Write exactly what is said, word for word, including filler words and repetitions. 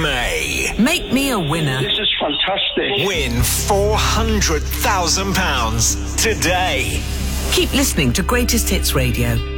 May. Make me a winner. This is fantastic. Win four hundred thousand pounds today. Keep listening to Greatest Hits Radio.